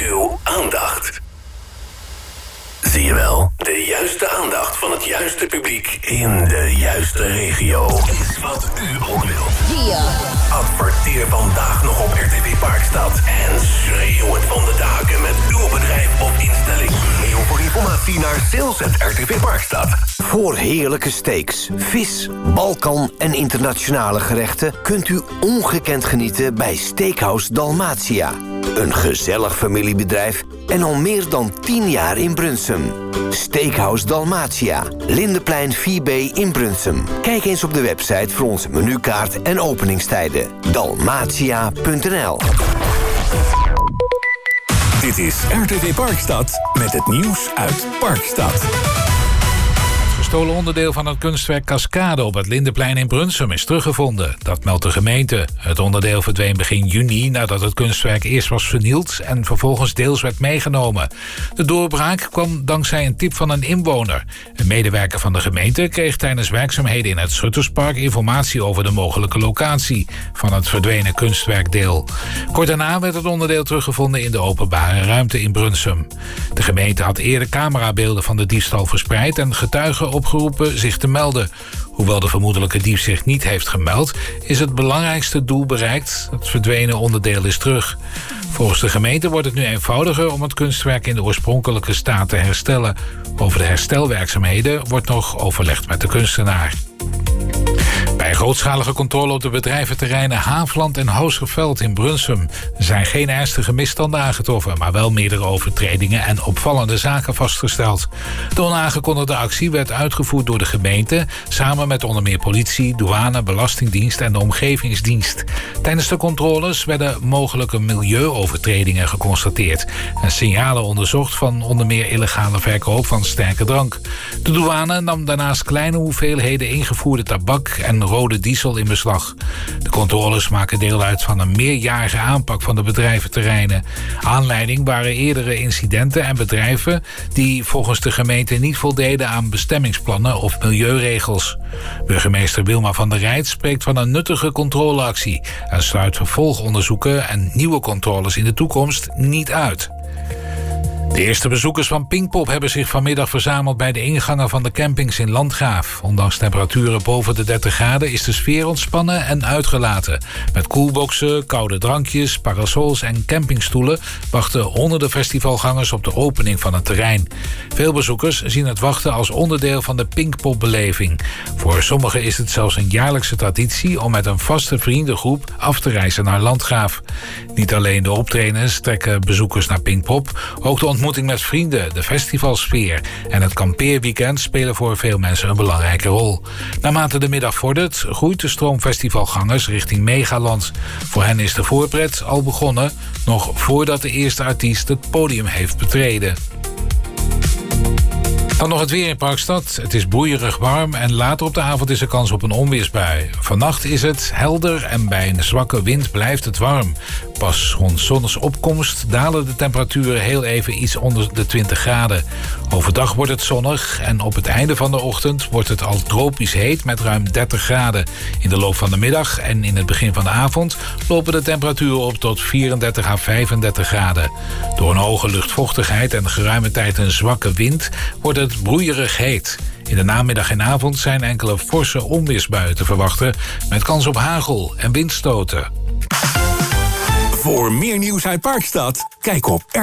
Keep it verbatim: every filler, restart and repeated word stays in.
uw aandacht. Zie je wel, de juiste aandacht van het juiste publiek in de juiste regio is wat u ook wilt. Yeah. Adverteer vandaag nog op R T V Parkstad en schreeuw het van de daken met uw bedrijf of instelling. Mail voor informatie naar sales at R T V Parkstad. Voor heerlijke steaks, vis, Balkan en internationale gerechten kunt u ongekend genieten bij Steakhouse Dalmatia. Een gezellig familiebedrijf en al meer dan tien jaar in Brunsum. Steakhouse Dalmatia, Lindeplein vier B in Brunsum. Kijk eens op de website voor onze menukaart en openingstijden. dalmatia punt n l. Dit is R T V Parkstad met het nieuws uit Parkstad. Het gestolen onderdeel van het kunstwerk Cascade op het Lindeplein in Brunsum is teruggevonden. Dat meldt de gemeente. Het onderdeel verdween begin juni nadat het kunstwerk eerst was vernield en vervolgens deels werd meegenomen. De doorbraak kwam dankzij een tip van een inwoner. Een medewerker van de gemeente kreeg tijdens werkzaamheden in het Schutterspark informatie over de mogelijke locatie van het verdwenen kunstwerkdeel. Kort daarna werd het onderdeel teruggevonden in de openbare ruimte in Brunsum. De gemeente had eerder camerabeelden van de diefstal verspreid en getuigen opgeroepen zich te melden. Hoewel de vermoedelijke dief zich niet heeft gemeld, is het belangrijkste doel bereikt. Het verdwenen onderdeel is terug. Volgens de gemeente wordt het nu eenvoudiger om het kunstwerk in de oorspronkelijke staat te herstellen. Over de herstelwerkzaamheden wordt nog overlegd met de kunstenaar. Bij een grootschalige controle op de bedrijventerreinen Haafland en Hoosterveld in Brunsum zijn geen ernstige misstanden aangetroffen, maar wel meerdere overtredingen en opvallende zaken vastgesteld. De onaangekondigde actie werd uitgevoerd door de gemeente samen met onder meer politie, douane, belastingdienst en de omgevingsdienst. Tijdens de controles werden mogelijke milieuovertredingen geconstateerd en signalen onderzocht van onder meer illegale verkoop van sterke drank. De douane nam daarnaast kleine hoeveelheden ingevoerde tabak en rode diesel in beslag. De controles maken deel uit van een meerjarige aanpak van de bedrijventerreinen. Aanleiding waren eerdere incidenten en bedrijven die volgens de gemeente niet voldeden aan bestemmingsplannen of milieuregels. Burgemeester Wilma van der Rijt spreekt van een nuttige controleactie en sluit vervolgonderzoeken en nieuwe controles in de toekomst niet uit. De eerste bezoekers van Pinkpop hebben zich vanmiddag verzameld bij de ingangen van de campings in Landgraaf. Ondanks temperaturen boven de dertig graden is de sfeer ontspannen en uitgelaten. Met koelboxen, koude drankjes, parasols en campingstoelen wachten honderden festivalgangers op de opening van het terrein. Veel bezoekers zien het wachten als onderdeel van de Pinkpop-beleving. Voor sommigen is het zelfs een jaarlijkse traditie om met een vaste vriendengroep af te reizen naar Landgraaf. Niet alleen de optredens trekken bezoekers naar Pinkpop, ook de ontmoeting met vrienden, de festivalsfeer en het kampeerweekend spelen voor veel mensen een belangrijke rol. Naarmate de middag vordert, groeit de stroom festivalgangers richting Megaland. Voor hen is de voorpret al begonnen, nog voordat de eerste artiest het podium heeft betreden. Dan nog het weer in Parkstad. Het is broeierig warm en later op de avond is er kans op een onweersbui. Vannacht is het helder en bij een zwakke wind blijft het warm. Pas rond zonsopkomst dalen de temperaturen heel even iets onder de twintig graden. Overdag wordt het zonnig en op het einde van de ochtend wordt het al tropisch heet met ruim dertig graden. In de loop van de middag en in het begin van de avond lopen de temperaturen op tot vierendertig à vijfendertig graden. Door een hoge luchtvochtigheid en geruime tijd een zwakke wind wordt het broeierig heet. In de namiddag en avond zijn enkele forse onweersbuien te verwachten met kans op hagel en windstoten. Voor meer nieuws uit Parkstad, kijk op